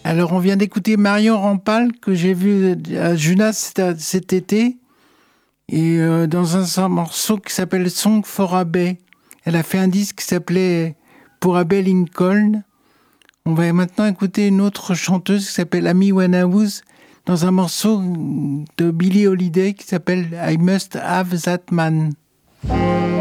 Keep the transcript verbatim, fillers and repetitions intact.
Alors, on vient d'écouter Marion Rampal, que j'ai vu à Junas cet, cet été, et euh, dans un, un morceau qui s'appelle Song for Abbey. Elle a fait un disque qui s'appelait Pour Abbey Lincoln. On va maintenant écouter une autre chanteuse qui s'appelle Amy Winehouse, dans un morceau de Billie Holiday qui s'appelle I Must Have That Man.